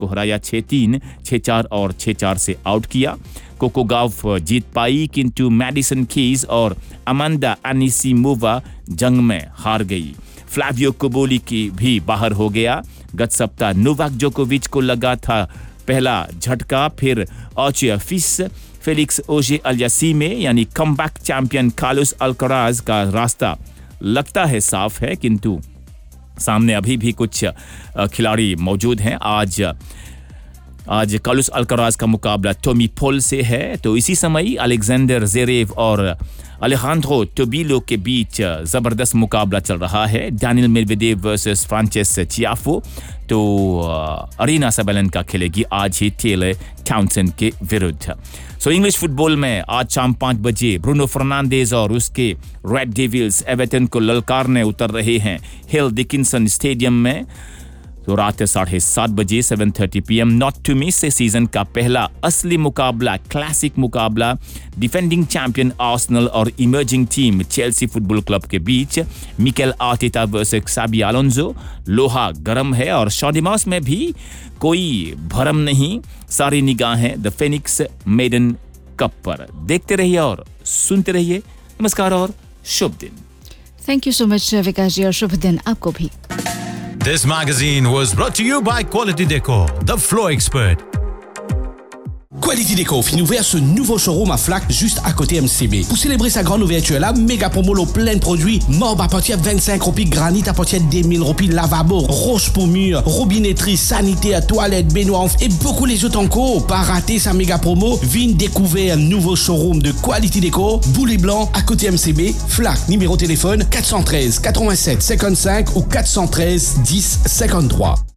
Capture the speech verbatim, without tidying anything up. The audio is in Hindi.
को हराया छह तीन, छह चार और छह चार से आउट किया। कोको गाफ जीत पाई किंतु मैडिसन कीज और अमांडा अनिसिमोवा जंग में हार गई। फ्लावियो कोबोली की भी बाहर हो गया। गत सप्ताह नोवाक जोकोविच को लगा था पहला झटका, फिर ऑचिया फिस, फेलिक्स ओजे अलियासीमे यानी कमबैक चैंपियन कार्लोस अल्कराज का रास्ता लगता है साफ है, किंतु सामने अभी भी कुछ खिलाड़ी मौजूद हैं। आज आज कार्लोस अल्कराज का मुकाबला टोमी पोल से है, तो इसी समय अलेक्जेंडर ज़वेरेव और अलेजांद्रो टोबिलो के बीच जबरदस्त मुकाबला चल रहा है। डैनियल मेदवेदेव वर्सेस फ्रांचेस चियाफो, तो अरीना सबेलेंका खेलेगी आज ही टेलर टाउनसेंड के विरुद्ध। सो इंग्लिश फुटबॉल में आज शाम पाँच बजे ब्रूनो फर्नांडेज और उसके रेड डेविल्स एवर्टन को ललकारने उतर रहे हैं हिल डिकिंसन स्टेडियम में। तो रात साढ़े सात बजे seven thirty P am not to miss से सीजन का पहला असली मुकाबला, क्लासिक मुकाबला डिफेंडिंग चैंपियन आर्सेनल और emerging team Chelsea football club के बीच। Mikel Arteta versus Sabi Alonso. लोहा गरम है और शॉडिमास में भी कोई भरम नहीं, सारी निगाहें द फेनिक्स मेडन कप पर। देखते रहिए और सुनते रहिए। नमस्कार और शुभ दिन। थैंक यू सो मच विकास जी और शुभ दिन आपको भी। This magazine was brought to you by Quality Deco, the floor expert. Quality Deco finit ouvert ce nouveau showroom à Flac juste à côté M C B. Pour célébrer sa grande ouverture là, méga promo l'eau plein de produits, marbre à partir de vingt-cinq roupies, granit à partir de deux mille roupies, lavabo, roche pour mur, robinetterie, sanitaire, toilette, baignoire et beaucoup les autres encore. Pas rater sa méga promo, viens découvrir un nouveau showroom de Quality Deco, Boulet Blanc à côté M C B, Flac, numéro téléphone quatre un trois, quatre sept cinq cinq ou quatre un trois, dix cinquante-trois.